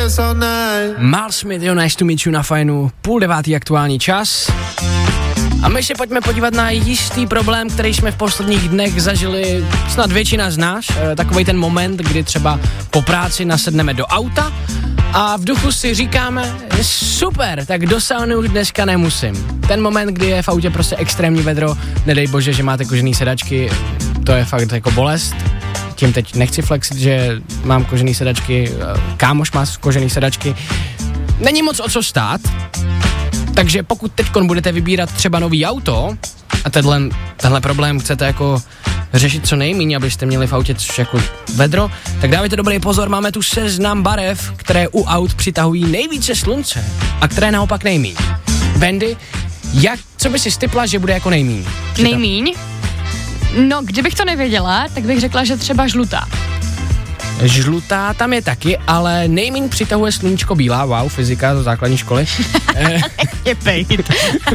Mal Smith, Nice to meet you na Fajnu, 8:30 aktuální čas. A my se pojďme podívat na jistý problém, který jsme v posledních dnech zažili snad většina z nás. Takovej ten moment, kdy třeba po práci nasedneme do auta a v duchu si říkáme, super, tak do sauny už dneska nemusím. Ten moment, kdy je v autě prostě extrémní vedro, nedej bože, že máte kožený sedačky, to je fakt jako bolest. Tím teď nechci flexit, že mám kožený sedačky, kámoš má kožený sedačky. Není moc o co stát, takže pokud teďkon budete vybírat třeba nový auto a tenhle problém chcete jako řešit co nejméně, abyste měli v autě jako vedro, tak dávajte dobrý pozor, máme tu seznam barev, které u aut přitahují nejvíce slunce a které naopak nejmíň. Wendy, co by si stipla, že bude jako nejmíň? Nejmíň? No, kdybych to nevěděla, tak bych řekla, že třeba žlutá. Žlutá tam je taky, ale nejméně přitahuje sluníčko bílá, wow, fyzika z základní školy. Je pejt.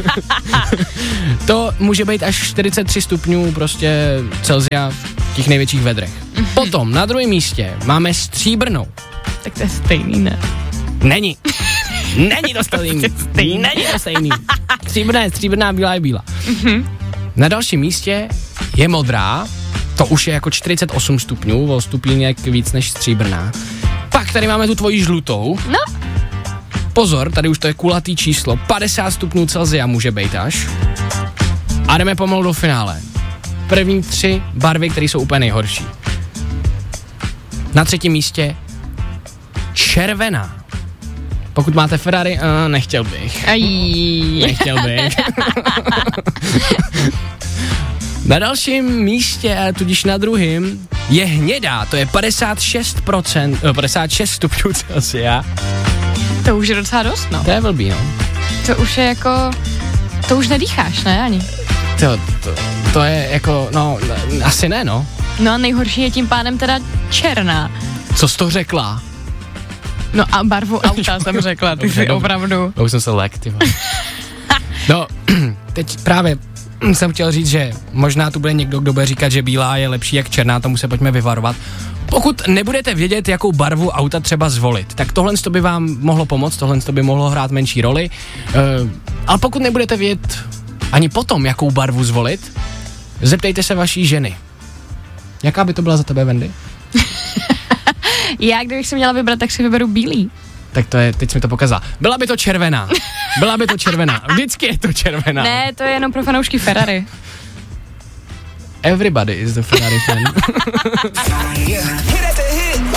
To může být až 43 stupňů prostě Celsia v těch největších vedrech. Potom na druhém místě máme stříbrnou. Tak to je stejný, ne? Není. Není to stejný. Není to stejný. Stříbrná je stříbrná, bílá je bílá. Na dalším místě je modrá. To už je jako 48 stupňů, o stupínek víc než stříbrná. Pak tady máme tu tvoji žlutou. No. Pozor, tady už to je kulatý číslo. 50 stupňů Celsia může být až. A jdeme pomalu do finále. První 3 barvy, které jsou úplně nejhorší. Na třetím místě červená. Pokud máte Ferrari, nechtěl bych. Nechtěl bych. Na dalším místě, a tudíž na druhém, je hnědá, to je 56 stupňů Celsia. To už je docela dost, no. To je blbý, no. To už je jako, to už nedýcháš, ne, ani? To je jako, no, asi ne, no. No a nejhorší je tím pádem teda černá. Co jsi to řekla? No a barvu auta jsem řekla, ty jsi opravdu. To už jsem se lek, ty. No, teď právě jsem chtěl říct, že možná tu bude někdo, kdo bude říkat, že bílá je lepší jak černá, tomu se pojďme vyvarovat. Pokud nebudete vědět, jakou barvu auta třeba zvolit, tak tohle by vám mohlo pomoct, tohle by mohlo hrát menší roli, ale pokud nebudete vědět ani potom, jakou barvu zvolit, zeptejte se vaší ženy. Jaká by to byla za tebe, Wendy? Já, kdybych si měla vybrat, tak si vyberu bílý. Tak to je, teď jsi mi to pokazala. Byla by to červená. Byla by to červená. Vždycky je to červená. Ne, to je jenom pro fanoušky Ferrari. Everybody is the Ferrari fan.